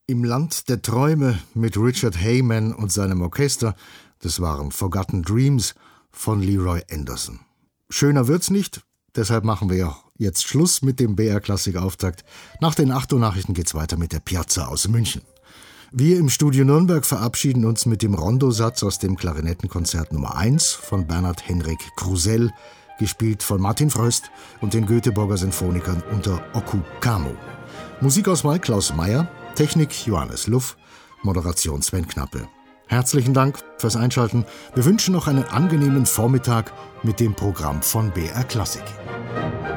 Im Land der Träume mit Richard Heyman und seinem Orchester, das waren Forgotten Dreams von Leroy Anderson. Schöner wird's nicht, deshalb machen wir ja jetzt Schluss mit dem BR-Klassik-Auftakt. Nach den 8 Uhr Nachrichten geht's weiter mit der Piazza aus München. Wir im Studio Nürnberg verabschieden uns mit dem Rondosatz aus dem Klarinettenkonzert Nummer 1 von Bernhard Henrik Krusell, gespielt von Martin Fröst und den Göteborger Sinfonikern unter Oku Kamo. Musikauswahl Klaus Meyer, Technik Johannes Luff, Moderation Sven Knappe. Herzlichen Dank fürs Einschalten. Wir wünschen noch einen angenehmen Vormittag mit dem Programm von BR Klassik.